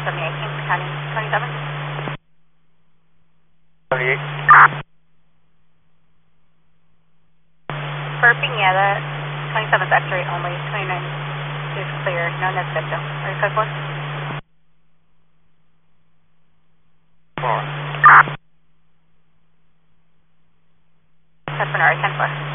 78, Kings County, 27. 78. For Pineda, 27th X-ray only, 29 is clear, no net victim. Are you code 4? 4. That's Bernard, 10-4.